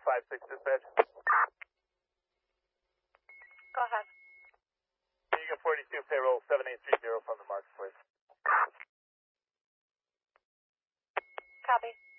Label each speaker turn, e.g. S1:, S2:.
S1: 5-6 dispatch.
S2: Go ahead.
S1: Diego 42 payroll 7830 from the marketplace.
S2: Copy.